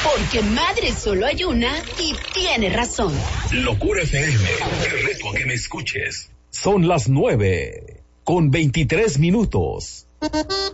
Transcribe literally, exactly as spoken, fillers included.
Porque madre solo hay una y tiene razón. Locura F M, te reto a que me escuches. Son las nueve, con veintitrés minutos.